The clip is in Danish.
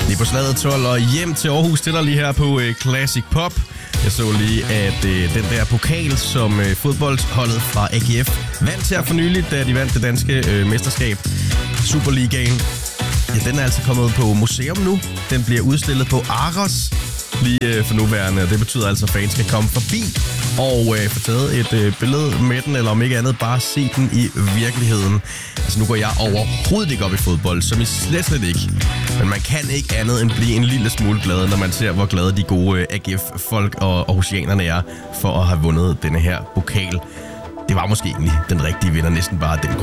Det er på slaget 12 og hjem til Aarhus til dig lige her på Classic Pop. Jeg så lige, at den der pokal, som fodboldholdet fra AGF vandt her for nyligt, da de vandt det danske mesterskab, Superligaen, ja, den er altså kommet på museum nu. Den bliver udstillet på Aros lige for nuværende, og det betyder altså, at fans skal komme forbi og få taget et billede med den, eller om ikke andet, bare se den i virkeligheden. Altså nu går jeg overhovedet ikke op i fodbold, som I slet ikke. Men man kan ikke andet end blive en lille smule glad, når man ser, hvor glade de gode AGF-folk og aarhusianerne er for at have vundet denne her pokal. Det var måske egentlig den rigtige vinder, næsten bare den grund.